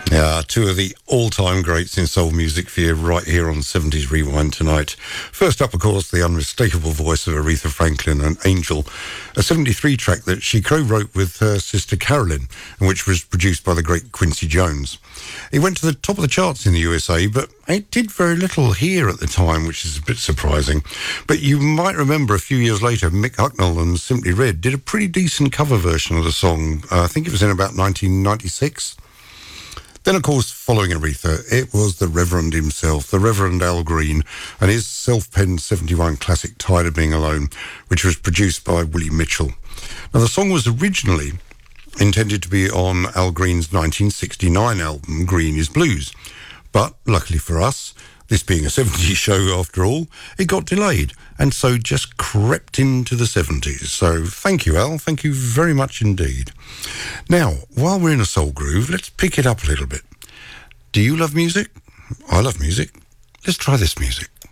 Yeah, two of the all-time greats in soul music for you right here on 70s Rewind tonight. First up, of course, the unmistakable voice of Aretha Franklin and Angel, a 73 track that she co-wrote with her sister Carolyn, and which was produced by the great Quincy Jones. It went to the top of the charts in the USA, but it did very little here at the time, which is a bit surprising. But you might remember a few years later, Mick Hucknall and Simply Red did a pretty decent cover version of the song. I think it was in about 1996. Then, of course, following Aretha, it was the Reverend himself, the Reverend Al Green, and his self-penned 71 classic Tired of Being Alone, which was produced by Willie Mitchell. Now, the song was originally intended to be on Al Green's 1969 album, Green is Blues. But, luckily for us, this being a 70s show after all, it got delayed, and so just crept into the 70s. So thank you, Al. Thank you very much indeed. Now, while we're in a soul groove, let's pick it up a little bit. Do you love music? I love music. Let's try this music.